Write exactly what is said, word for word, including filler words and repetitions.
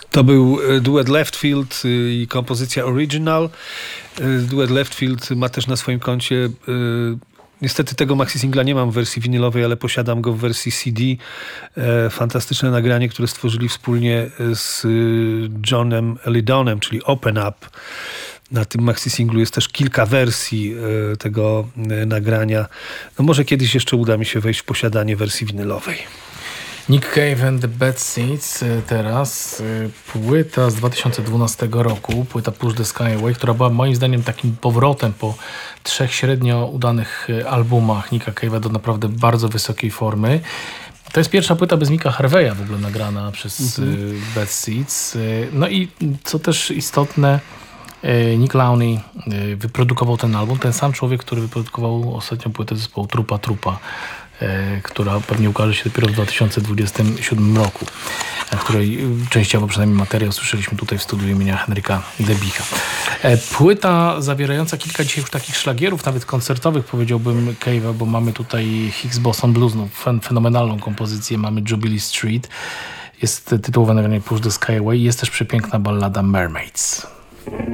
To był duet Leftfield i kompozycja Original. Duet Leftfield ma też na swoim koncie, niestety tego maxi singla nie mam w wersji winylowej, ale posiadam go w wersji C D. Fantastyczne nagranie, które stworzyli wspólnie z Johnem Lidonem, czyli Open Up. Na tym maxi singlu jest też kilka wersji tego nagrania. No może kiedyś jeszcze uda mi się wejść w posiadanie wersji winylowej. Nick Cave and the Bad Seeds teraz, płyta z dwa tysiące dwunastego roku, płyta Push the Sky Away, która była moim zdaniem takim powrotem po trzech średnio udanych albumach Nicka Cave'a do naprawdę bardzo wysokiej formy. To jest pierwsza płyta bez Micka Harveya w ogóle nagrana przez mm-hmm. Bad Seeds. No i co też istotne, Nick Launay wyprodukował ten album, ten sam człowiek, który wyprodukował ostatnią płytę zespołu Trupa Trupa, która pewnie ukaże się dopiero w dwa tysiące dwudziestym siódmym roku, na której częściowo przynajmniej materiał słyszeliśmy tutaj w studiu imienia Henryka Debicha. Płyta zawierająca kilka dzisiaj już takich szlagierów, nawet koncertowych, powiedziałbym, Cave'a, bo mamy tutaj Higgs Boson Blues, no, fen- fenomenalną kompozycję, mamy Jubilee Street, jest tytułowe nagranie Push the Sky Away, jest też przepiękna ballada Mermaids.